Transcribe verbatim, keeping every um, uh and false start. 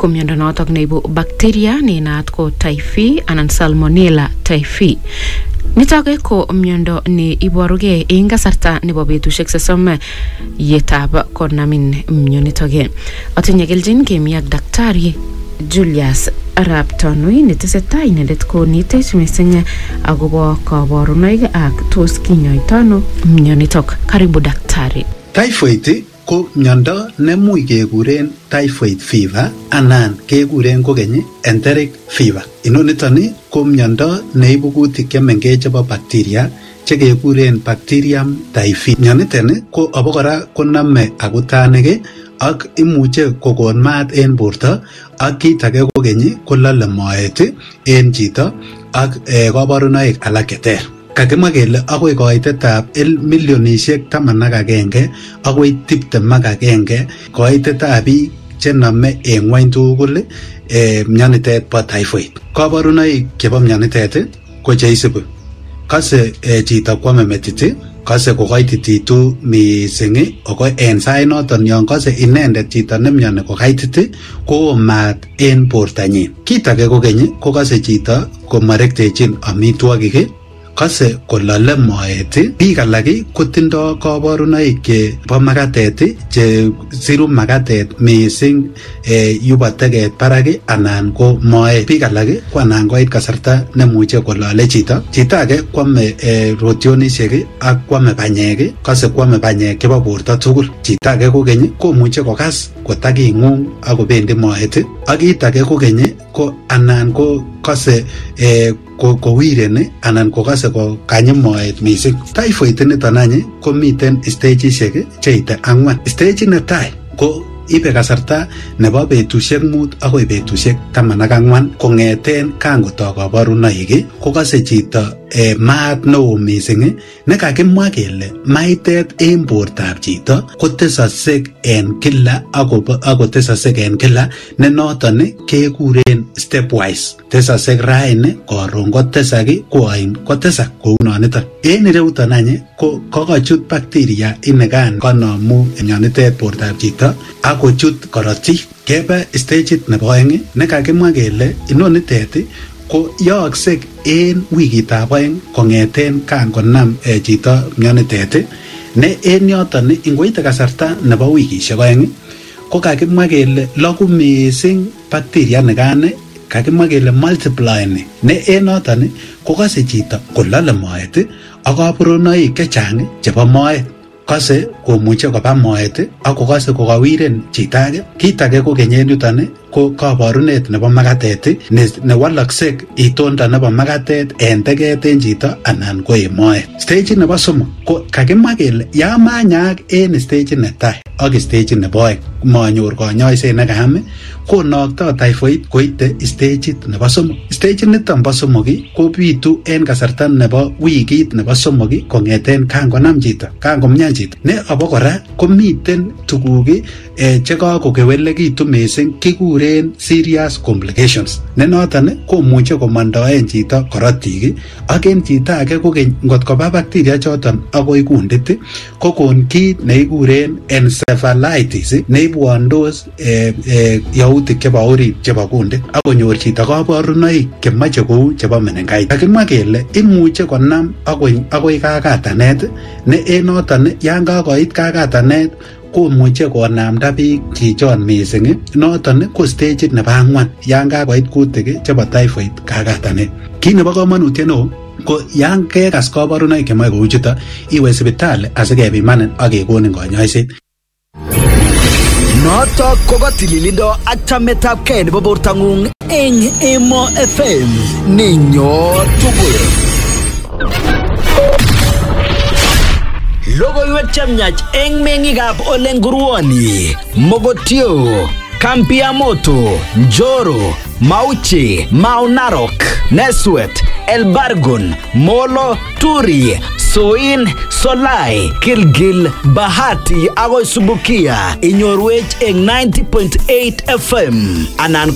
ko miondo notok neibu bacteria ne naat ko typhi anan salmonella typhi. Nitok ko miondo ne iboruge eng kasarta nebo betusiek sosom yetab konamin mionitok. Atinye keljin kemi ak daktari Julius Arap Tanui netesetai inendet konetech mising agobo kaborunoik ak tos kinyoitano mionitok. Karibu daktari. Typhoid ko miondo nemuch kekuren typhoid fever anan kekuren kokeny enteric fever. Inoniton ko miondo neibu kutik chemengech chebo bacteria chekekuren bacterium typhi. Mioniton ko abokora koname akutanik ak imuche kokon maat en borto ak kit age kokeny kolale moet en chito ak e, kabarunoik alak cheter. Kakimwa kele akoi koitetab el milionisiek taman ak agenge akoi tiptem ak agenge koitetab biik chename en ngwony tugul e, mionitet bo typhoid. Kabarunoik chebo mionitet ko cheisibu. Kase e, chito kwame metit, kase kokaitititu mising, ako en sait noton yon kase inendet chito nemioni kokaitit ko maat en bortanyin. Kit age kokeny ko kase chito komarektechin amitwogik, kase kolale moet. Biik alak kotindo kabarunoik chebo makatet che siru makatet mising e, yubo teget barak anan ko moet. Biik alak ko anan koit kasarta nemuche kolale chito. Chito age kwame e, rotionisiek ak kwame banyek, kase kwame banyek chebo borto tugul. Chito age kokeny komuche kokas kotakingung ak kobendi moet. Ak kit age kokeny ko anan ko kase e, ko kowireni anan ko kase ko kanyi moet mising. Typhoid niton any ko miten stagesiek cheite angwan. Stage netai ko ibe kasarta nebo betusiek mut akoi betusiek taman ak angwan kongeten kangoto kabarunoik ko kase chito e, maat neo mising ne kakimwa kele maitet en bortab chito kotesasek en kila akotesasek en kila ne noton kekuren stepwise. Tesasek raini koron kotesak ko ain kotesak kou noniton. En ireuton any ko kokachut bacteria inekan konamu mionitet bortab chito akochut korotik. Kebe stageit nebo oeng ne kakimwa kele inonitet ko yaaksek en wikitab oeng kongeten kangonam e, chito mionitet ne en yoton ingoite kasarta nebo wikisiek oeng ko kakimwa kele loku mising bacteria nikan, kakimwa kele multiply ne en noton ko kase chito kolale moet ak kabarunoik chechang chebo moet. Kase komuche koba moet ak kokase kokawiren chito age. Kit age ko kenyen yuton ko kabarunet nebo makatet ne, ne walaksek itondo nebo makatet en teget en chito anan ko en moet. Stage nebo somok ko kakimwa kele ya manyaak en stage netai ak stage nebo oeng manyor konyoiset nekayam konokto typhoid koite stage nebo somok. Stage niton bo somok ko bitu en kasarta nebo wikit nebo somok kongeten kangonam chito, kangomyan chito. Ne abokora komiten tuguk e, chekakokewelekitu mising kikuren serious complications. Ne noton komuche komandaen chito korotik ak en chito age kokeny ngot koba bacteria choton akoi kundit kokon kit nekikuren encephalitis neibwandos e, e, yautik chebo orit chebo kundit akonyor chito kabarunoik chemache kou chebo meningitis. Kakimwa kele imuche konam akoi akoi kakatanet ne en noton yan kakoit kakatanet komuche konamda biik chichon mising. Noton ko stage nebo angwan yan kakoit kutik chebo typhoid kakatanet. Kit nebo kamanutiet neo ko yan kekas kabarunoik chemache kou chuto iwe sipitali asikepimanin ak kekonin konyoiset. Notok ko katililindo ak chametabgei nebo bortangung eng Emo F M ninyo tugul. Logoiwek chemyach eng meng'ikab Ole Nguruoni, Mogotio, Kampiamoto, Njoro, Mauchi, Mau Narok, Neswet, Elbargon, Molo, Turi, Soin, Solai, Kilgil, Bahati, agoi Subukia. Inyorwech eng ninety point eight F M anan